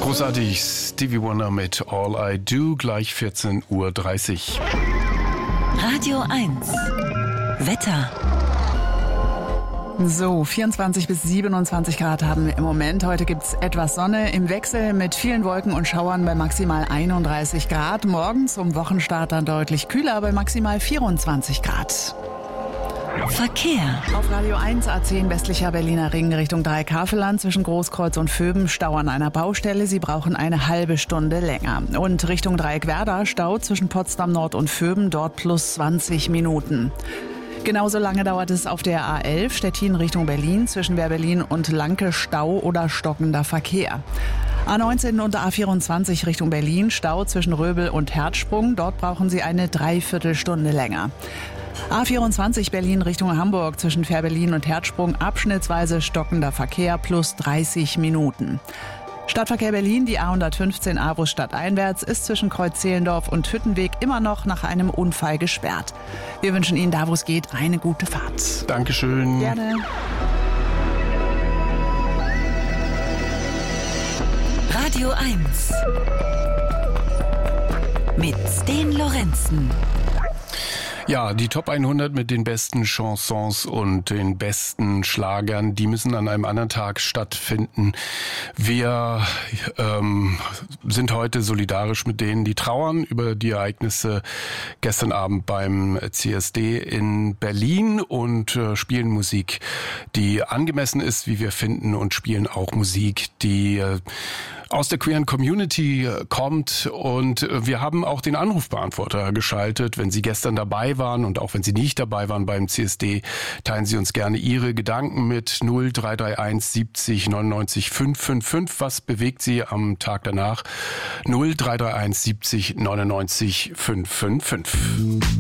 Großartig, Stevie Wonder mit All I Do, gleich 14:30 Uhr. Radio 1 Wetter. So, 24 bis 27 Grad haben wir im Moment. Heute gibt's etwas Sonne im Wechsel mit vielen Wolken und Schauern bei maximal 31 Grad. Morgen zum Wochenstart dann deutlich kühler bei maximal 24 Grad. Verkehr. Auf Radio 1 A10 westlicher Berliner Ring Richtung Dreieck-Havelland zwischen Großkreuz und Vöben Stau an einer Baustelle. Sie brauchen eine halbe Stunde länger. Und Richtung Dreieck-Werder Stau zwischen Potsdam Nord und Vöben, dort plus 20 Minuten. Genauso lange dauert es auf der A11 Stettin Richtung Berlin zwischen Wehr-Berlin und Lanke Stau oder stockender Verkehr. A19 und A24 Richtung Berlin Stau zwischen Röbel und Herzsprung. Dort brauchen Sie eine Dreiviertelstunde länger. A24 Berlin Richtung Hamburg zwischen Fährberlin und Herzsprung abschnittsweise stockender Verkehr plus 30 Minuten. Stadtverkehr Berlin, die A115 Aarhus stadteinwärts, ist zwischen Kreuz-Zehlendorf und Hüttenweg immer noch nach einem Unfall gesperrt. Wir wünschen Ihnen da, wo es geht, eine gute Fahrt. Dankeschön. Gerne. Radio 1 mit Sten Lorenzen. Ja, die Top 100 mit den besten Chansons und den besten Schlagern, die müssen an einem anderen Tag stattfinden. Wir sind heute solidarisch mit denen, die trauern über die Ereignisse gestern Abend beim CSD in Berlin und spielen Musik, die angemessen ist, wie wir finden, und spielen auch Musik, die aus der queeren Community kommt. Und wir haben auch den Anrufbeantworter geschaltet. Wenn Sie gestern dabei waren und auch wenn Sie nicht dabei waren beim CSD, teilen Sie uns gerne Ihre Gedanken mit 0331 70 99 555. Was bewegt Sie am Tag danach? 0331 70 99 555.